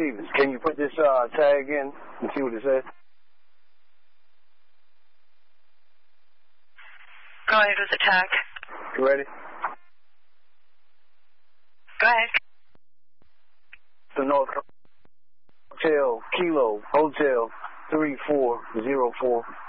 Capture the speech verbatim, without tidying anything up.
Stevens, can you put this uh, tag in and see what it says? Go ahead with the tag. You ready? Go ahead. The North Hotel, Kilo, Hotel, three four zero four.